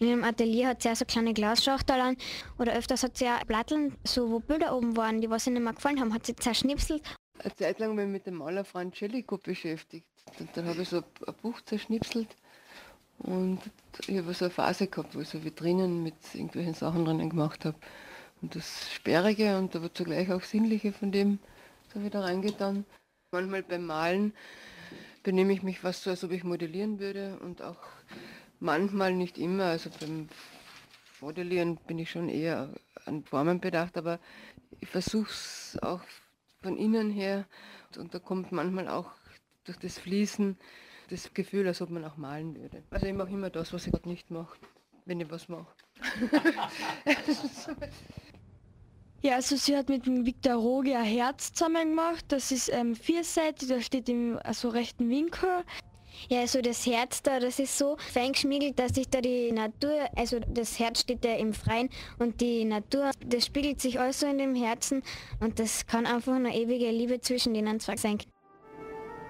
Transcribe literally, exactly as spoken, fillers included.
In dem Atelier hat sie auch so kleine Glasschachteln oder öfters hat sie auch Platteln, so wo Bilder oben waren, die was ihr nicht mehr gefallen haben, hat sie zerschnipselt. Eine Zeit lang bin ich mit dem Maler Franz Jellicoe beschäftigt. Und dann habe ich so ein Buch zerschnipselt und ich habe so eine Phase gehabt, wo ich so Vitrinen mit irgendwelchen Sachen drinnen gemacht habe. Und das Sperrige und aber zugleich auch Sinnliche von dem so wieder reingetan. Manchmal beim Malen benehme ich mich fast so, als ob ich modellieren würde und auch manchmal, nicht immer, also beim Modellieren bin ich schon eher an Formen bedacht, aber ich versuche es auch von innen her und da kommt manchmal auch durch das Fließen das Gefühl, als ob man auch malen würde. Also ich mache immer das, was ich gerade nicht mache, wenn ich was mache. Ja, also sie hat mit dem Victor Roge ein Herz zusammen gemacht. Das ist ähm, vierseitig, das steht im also rechten Winkel. Ja, also das Herz da, das ist so fein geschmiegelt, dass sich da die Natur, also das Herz steht ja im Freien und die Natur, das spiegelt sich alles so in dem Herzen und das kann einfach eine ewige Liebe zwischen denen zwei sein.